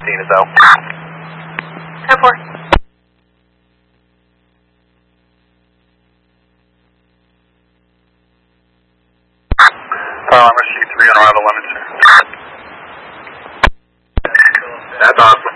is out. 10-4. I'm RC3 on arrival limits, sir. That's awesome.